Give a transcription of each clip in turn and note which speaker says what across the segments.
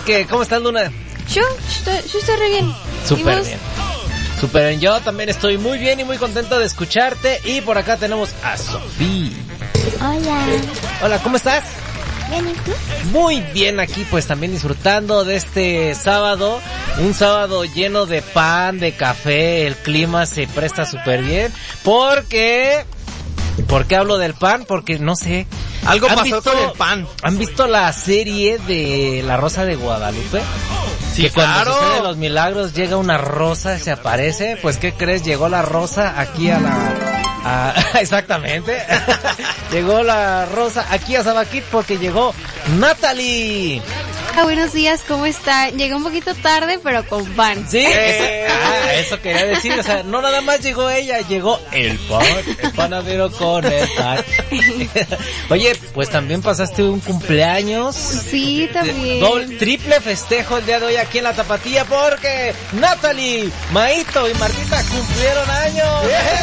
Speaker 1: que, ¿cómo estás, Luna?
Speaker 2: Yo estoy re bien.
Speaker 1: Súper bien. Súper bien. Yo también estoy muy bien y muy contento de escucharte. Y por acá tenemos a Sofía.
Speaker 2: Hola.
Speaker 1: Hola, ¿cómo estás?
Speaker 2: Bien, ¿y tú?
Speaker 1: Muy bien, aquí pues también disfrutando de este sábado. Un sábado lleno de pan, de café. El clima se presta súper bien. ¿Por qué hablo del pan? Porque no sé.
Speaker 3: Algo pasó con el pan.
Speaker 1: ¿Han visto la serie de La Rosa de Guadalupe?
Speaker 3: Sí,
Speaker 1: que cuando
Speaker 3: claro.
Speaker 1: suceden los milagros llega una rosa, se aparece. Pues, ¿qué crees? Llegó la rosa aquí exactamente. Llegó la rosa aquí a Sabaquit porque llegó Natalie.
Speaker 2: Buenos días, ¿cómo está? Llegué un poquito tarde, pero con pan.
Speaker 1: Sí, eso quería decir. O sea, no nada más llegó ella, llegó el panadero con el pan. Oye, pues también pasaste un cumpleaños.
Speaker 2: Sí, también.
Speaker 1: Triple festejo el día de hoy aquí en la Tapatía porque Natalie, Maito y Martita cumplieron años esta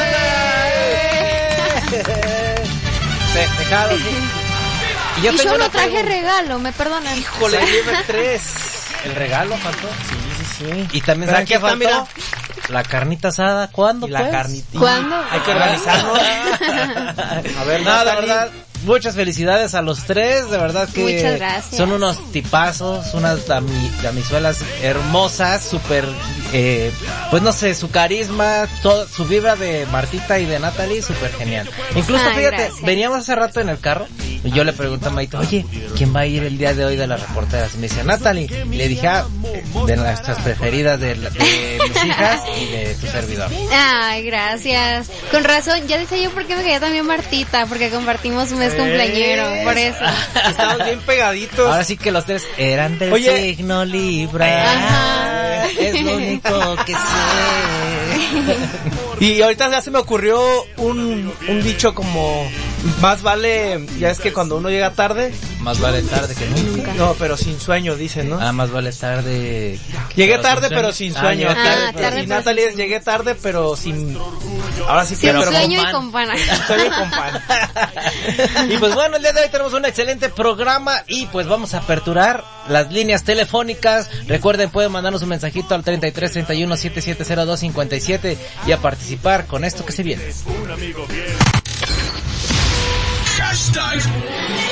Speaker 1: semana. Festejados.
Speaker 2: Y yo no traje regalo, me perdonan.
Speaker 1: Híjole, lleva 3. ¿El regalo faltó? Sí. Y también ¿saben qué faltó? Mira. La carnita asada, ¿cuándo?
Speaker 3: Y la carnitita.
Speaker 2: ¿Cuándo?
Speaker 3: Hay que organizarlo.
Speaker 1: A ver, nada, de verdad. Muchas felicidades a los 3, de verdad que
Speaker 2: muchas gracias.
Speaker 1: Son unos tipazos, unas damizuelas hermosas, súper, pues no sé, su carisma, su vibra de Martita y de Natalie, súper genial. Incluso fíjate, gracias. Veníamos hace rato en el carro y yo le pregunté a Maito, oye, ¿quién va a ir el día de hoy de las reporteras? Y me dice, Natalie. Y le dije, de nuestras preferidas de mis hijas y de tu servidor.
Speaker 2: Ay, gracias. Con razón, ya decía yo por qué me quedé también Martita, porque compartimos un mes cumpleañero, por eso.
Speaker 3: Estamos bien pegaditos.
Speaker 1: Ahora sí que los 3 eran del signo Libra.
Speaker 2: Ajá.
Speaker 1: Es lo único que sé.
Speaker 3: Y ahorita ya se me ocurrió un dicho como, más vale, ya es que cuando uno llega tarde,
Speaker 1: más vale tarde que nunca.
Speaker 3: No, pero sin sueño, dicen, ¿no?
Speaker 1: Más vale tarde.
Speaker 3: Llegué tarde, pero sin sueño.
Speaker 2: Tarde,
Speaker 3: y Natalie, llegué tarde, pero sin. Ahora sí,
Speaker 2: sin
Speaker 3: pero
Speaker 2: sueño y con pan.
Speaker 3: Sueño y con pan.
Speaker 1: Y pues bueno, el día de hoy tenemos un excelente programa y pues vamos a aperturar las líneas telefónicas. Recuerden, pueden mandarnos un mensajito al 33 31 7702 57 y a participar con esto que se viene.
Speaker 4: Hashtag